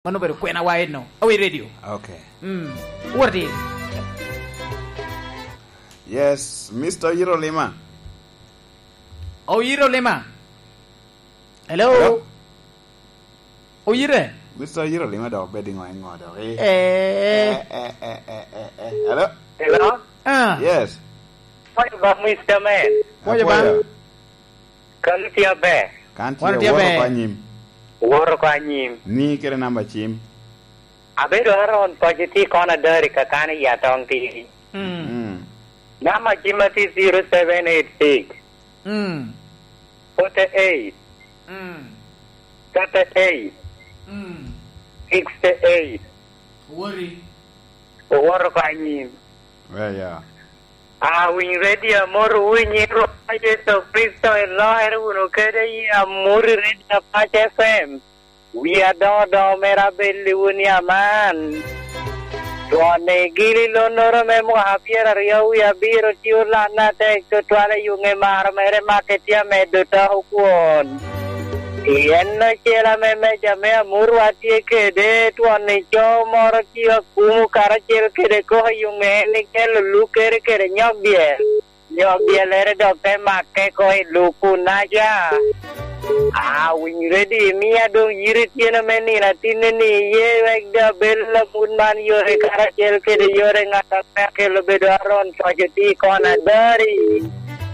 mano pero kwena waeno awe radio. Okay. What is? Yes, Mr. Yiro Lima. Oh, Yiro Lima. Hello. Oh, Yire. Mr. Yiro Lima dog bedding on order. Hello. Hello. Yes. What about Mr. Man? What about? Can't you bear? Can't What you you work be? on him? Work on him. Ni kere number chim. I better around Pajati corner Derika Kani Yatong TV. Nama Jimati 0786 48 38 68. Worry. Work on him. Well, yeah. We ready a more winning Roger of Cristo and Lawyer Unokere, a more ready a Patch FM. We are Dodo Merabelli Unia man. Tuane Gili Lonora Memo Hapiera Rio, Biro Tula Nate, Tuala Yungemar, Mere Marketia Meduta Hukun. Iena Chela Memejamea Murwati Kede, Tuane Jo Morakia Kumu Karachel Kedeko Yungelikel, Luker Nyobie. Nyobie Lere Doctor Makeko Lukunaja. We ready. Me ado yiritina meni latineni ye wegda bella punman yore karachel kede yore ngata kelo bedaron pajeti kona dari.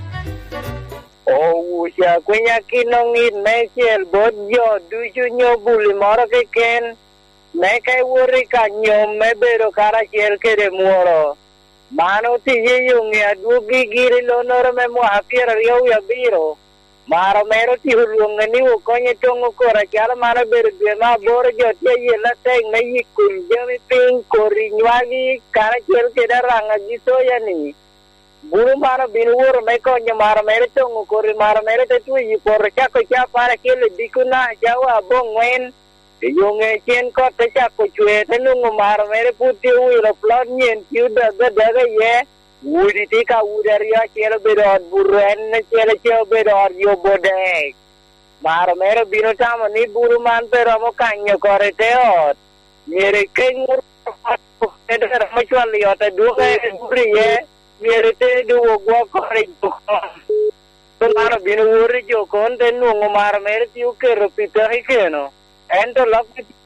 Oh, siya kunya kinongin mechel bodjo duju nyobuli moro keken. Mekai wuri kanyo mebero karachel kede muoro. Mano tiye yungi adu gigiri lonoro memo hapir riau ya biro. Maro mero ti hulungani wo konye tongo kora kala mara berbe ma bor jo tie yela teng na yikul jami ping kori nyagi kara kel keda ranga giso yani buru mara binur me konye mara mero tongo kori mara mero tu yi por cha ko cha para kel dikuna jawa bongwen yunge chen ko te cha ko chwe tenungu mara mero puti wi ro plot nyen tiu daga ye Woody take a woodaria chelo bedor buren chelo chelo bedor yo bodeg. Maro mero bino tama ni buru man pero mo kanyo koreteot. Mere kengur edera machwali ota duke buriye mere te duwo gwa kore jokon. Maro bino wuri jokon tenu ngomaro mere tiu kero pita hikeno. Ento lak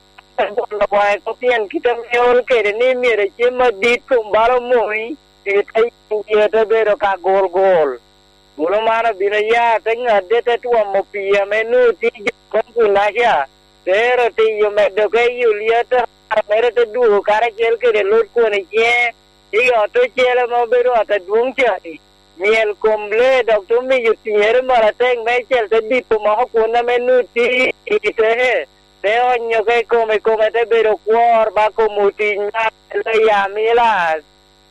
Why Kopian kita meol kere ni mere chema dit kumbaro mui. Kita yang bero ka gol. Mulu mana binaya tengah dete tua mopia menu tiga kompunasya. Tero tiyo medoke yuliata mere te du kara kel ke de lot ko ni je. Tiga to chela mo bero ata dung chati. Miel komble doktor mi yutiere mara teng me chel te di pumo ko na menu ti ite. Teo nyoke come te bero kuor ba ko mutinya le ya milas.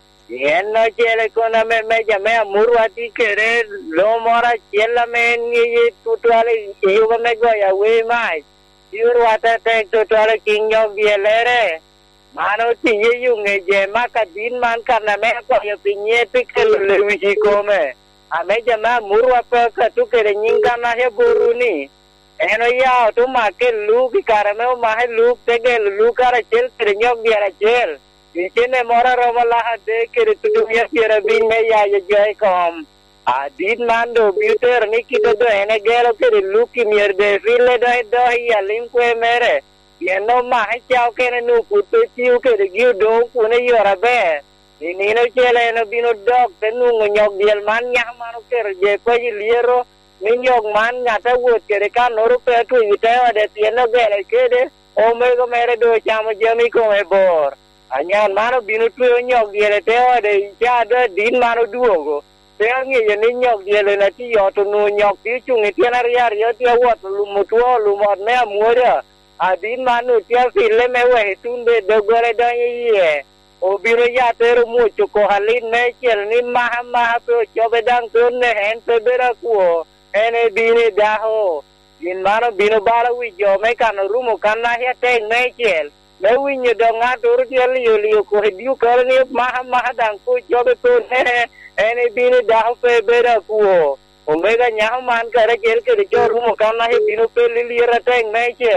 Yenno chele kona me jame murwati kere lo mora chela men ye tutwale yuga me goya we mai yurwata te tutwale kinyo bielere mano ti ye yunge je maka din man karna me ko ye pinye pikel le wiji kome ame jama murwa ka tu kere nyinga na he buruni eno ya tu make lu ki karame ma he lu te gel lu kara chel kere nyok biara chel Ichene mora romala de kere tuduya kira bin me ya jai kom. Adit mando buter ni kita do ene gelo kere luki mier de file do ya linkwe mere. Yeno ma chao kene nu putu chiu kere giu do pune yora be. Ini no chele no bino dog tenu ngonyok diel man nya mano kere je ko liero ni nyok man ngata wot kere kan noru pe tu ite de tieno gele kede omego mere do chamo jami ko e bor. Anyan mano binu tuyo nyok diele teo de jada din mano duogo. Teo ngi ni nyok diele na ti yoto nu nyok ti chungi tiana riar yo tia wat lumutuo lumot me amuoda. Adin mano tia file me wehe tunde dogore do ye. O binu ya teru mucho ko halin me chel ni maha pe chobe dang tunne hen pe bera kuo. Ene bini daho. Din mano binu bala wijo me kano rumu kanna ya teng me chel. Lewi nyo dong atur dia liu ko hediu karni maha dang ko jobe to ne ene bini dah pe bera ko omega nyaman kare gel ke jo rumo kana he binu pe li rateng me chel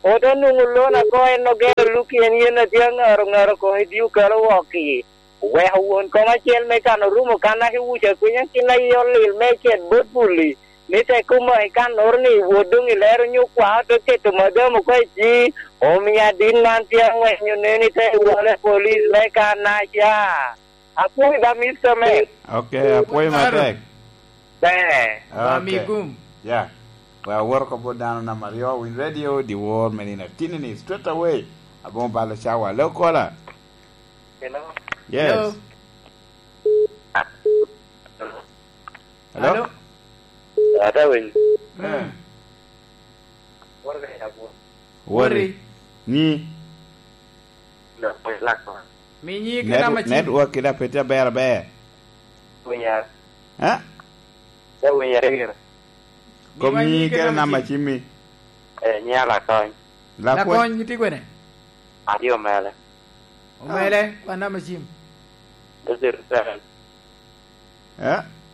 Odo nungulo na ko en no ge luki en yena tiang ngar ko hidiu karo waki. We hawon ko ma chel me kan rumo kana hi wuche kunya kina yolil me chen bot buli. Nite kuma ikan orni wodung iler nyu kwa to ke to madam ko ji omia din man tiang we nyu ne te wala police me kana ya. Aku da Mr. Me. Okay, apoy matek. Amigum. Yeah. Well, work about down on Mario Win Radio, the world Medina Tinini straight away. Abon Bala Shower. Hello, caller. Hello. Yes. Hello? Ada win. Worry. Ni. No, pues la ko. Minyi kana machi. Network kita peta bear. Punya. Hah? Saya punya regir. Komi kena nama chimi. Nyala ko. La kon nyiti kwene. Adio mele. Omele pana machim. Desir. Hah?